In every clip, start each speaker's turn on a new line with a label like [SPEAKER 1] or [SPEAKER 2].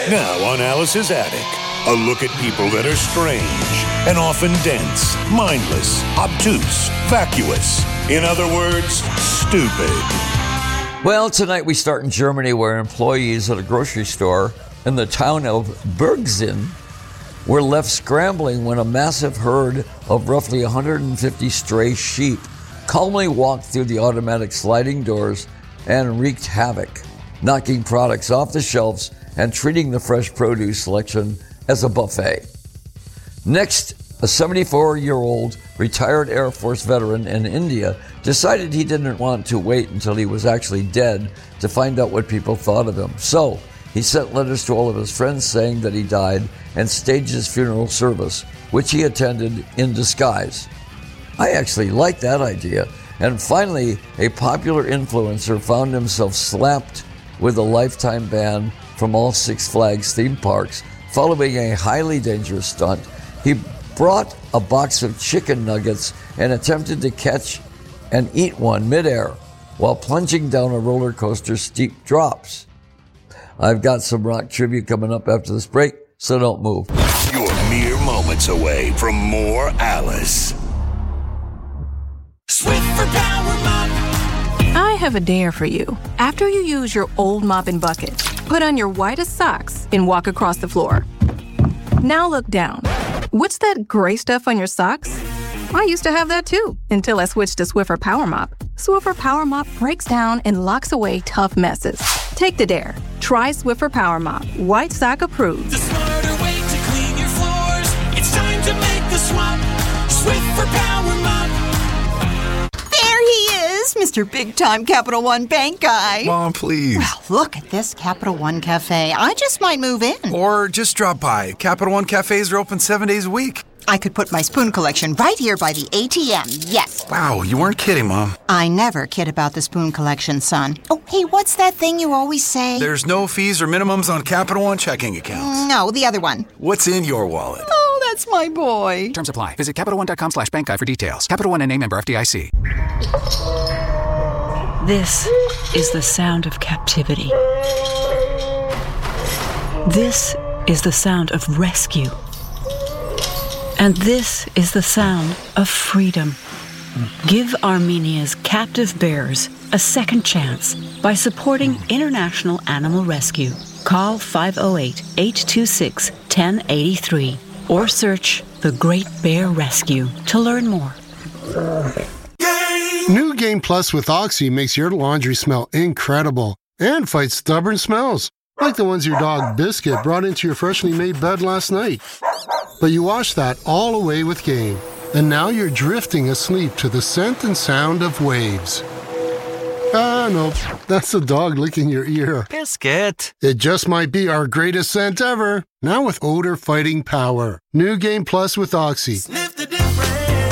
[SPEAKER 1] Now on Alice's Attic, a look at people that are strange and often dense, mindless, obtuse, vacuous. In other words, stupid.
[SPEAKER 2] Well, tonight we start in Germany, where employees at a grocery store in the town of Bergzin were left scrambling when a massive herd of roughly 150 stray sheep calmly walked through the automatic sliding doors and wreaked havoc, knocking products off the shelves and treating the fresh produce selection as a buffet. Next, a 74-year-old retired Air Force veteran in India decided he didn't want to wait until he was actually dead to find out what people thought of him. So he sent letters to all of his friends saying that he died and staged his funeral service, which he attended in disguise. I actually like that idea. And finally, a popular influencer found himself slapped with a lifetime ban from all Six Flags theme parks following a highly dangerous stunt. He brought a box of chicken nuggets and attempted to catch and eat one midair while plunging down a roller coaster's steep drops. I've got some rock trivia coming up after this break, so don't move.
[SPEAKER 1] You're mere moments away from more Alice.
[SPEAKER 3] Swiffer Power Mop.
[SPEAKER 4] I have a dare for you. After you use your old mop and bucket, put on your whitest socks and walk across the floor. Now look down. What's that gray stuff on your socks? I used to have that too, until I switched to Swiffer Power Mop. Swiffer Power Mop breaks down and locks away tough messes. Take the dare. Try Swiffer Power Mop. White sock approved.
[SPEAKER 3] The smarter way to clean your floors. It's time to make the swap. Swiffer Power Mop.
[SPEAKER 5] There he is, Mr. Big Time Capital One Bank guy.
[SPEAKER 6] Mom, please.
[SPEAKER 5] Well, look at this Capital One Cafe. I just might move in.
[SPEAKER 6] Or just drop by. Capital One cafes are open 7 days a week.
[SPEAKER 5] I could put my spoon collection right here by the ATM, yes.
[SPEAKER 6] Wow, you weren't kidding, Mom.
[SPEAKER 5] I never kid about the spoon collection, son. Oh, hey, what's that thing you always say?
[SPEAKER 6] There's no fees or minimums on Capital One checking accounts.
[SPEAKER 5] No, the other one.
[SPEAKER 6] What's in your wallet?
[SPEAKER 5] Oh, that's my boy.
[SPEAKER 7] Terms apply. Visit CapitalOne.com/bankguide for details. Capital One and member FDIC.
[SPEAKER 8] This is the sound of captivity. This is the sound of rescue. And this is the sound of freedom. Give Armenia's captive bears a second chance by supporting International Animal Rescue. Call 508-826-1083 or search The Great Bear Rescue to learn more.
[SPEAKER 9] New Game Plus with Oxy makes your laundry smell incredible and fights stubborn smells, like the ones your dog Biscuit brought into your freshly made bed last night. But you washed that all away with Game, and now you're drifting asleep to the scent and sound of waves. Ah, no, that's the dog licking your ear.
[SPEAKER 10] Biscuit.
[SPEAKER 9] It just might be our greatest scent ever, now with odor-fighting power. New Game Plus with Oxy.
[SPEAKER 3] Sniff the difference.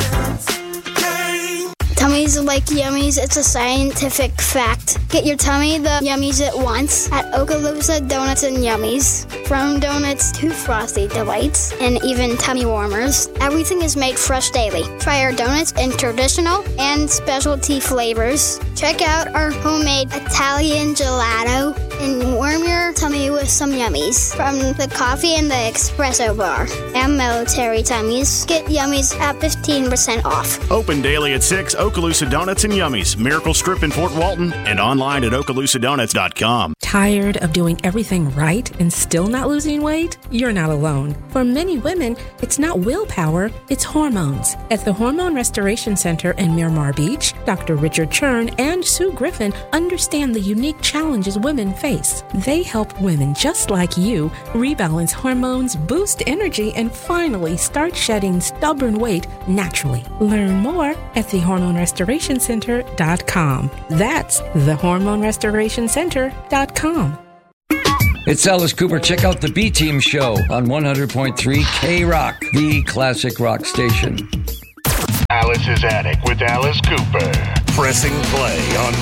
[SPEAKER 11] Tummies are like yummies. It's a scientific fact. Get your tummy the yummies at once at Okaloosa Donuts and Yummies. From donuts to frosty delights and even tummy warmers, everything is made fresh daily. Try our donuts in traditional and specialty flavors. Check out our homemade Italian gelato and warm your tummy with some yummies. From the coffee and the espresso bar and military tummies, get yummies at 15% off.
[SPEAKER 12] Open daily at 6, Okaloosa Donuts and Yummies, Miracle Strip in Fort Walton, and online at okaloosadonuts.com.
[SPEAKER 13] Tired of doing everything right and still not losing weight? You're not alone. For many women, it's not willpower, it's hormones. At the Hormone Restoration Center in Miramar Beach, Dr. Richard Chern and Sue Griffin understand the unique challenges women face. They help women just like you rebalance hormones, boost energy, and finally start shedding stubborn weight naturally. Learn more at thehormonerestorationcenter.com. That's thehormonerestorationcenter.com.
[SPEAKER 2] It's Alice Cooper. Check out the B-Team show on 100.3 K-Rock, the classic rock station.
[SPEAKER 1] Alice's Attic with Alice Cooper. Pressing play on